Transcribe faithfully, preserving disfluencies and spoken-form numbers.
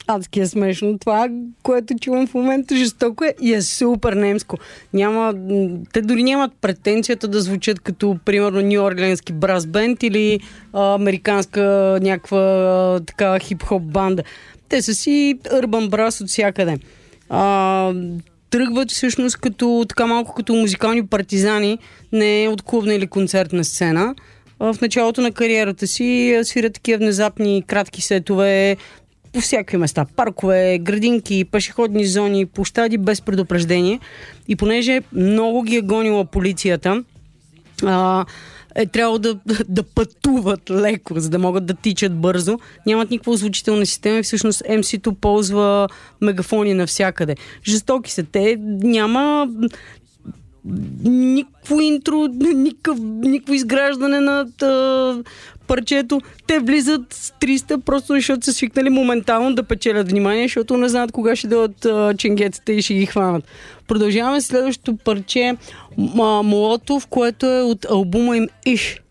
адски е смешно. Това, което чувам в момента, жестоко е и е супер немско. Няма, те дори нямат претенцията да звучат като, примерно, нью-орлеански брас бенд или а, американска някаква а, така хип-хоп банда. Те са си urban брас от всякъде. А, тръгват всъщност като, така малко като музикални партизани, не от клубна или концертна сцена. А, в началото на кариерата си свирят такива внезапни кратки сетове по всякакви места. Паркове, градинки, пешеходни зони, площади без предупреждение. И понеже много ги е гонила полицията, а, е трябвало да, да пътуват леко, за да могат да тичат бързо. Нямат никаква озвучителна система и всъщност Ем Си-то ползва мегафони навсякъде. Жестоки са те. Няма никакво интро, никакво, никакво изграждане на тъ, парчето. Те влизат с триста, просто защото са свикнали моментално да печелят внимание, защото не знаят кога ще дойдат ченгетата и ще ги хванат. Продължаваме следващото парче Молотов, което е от албума им Иш.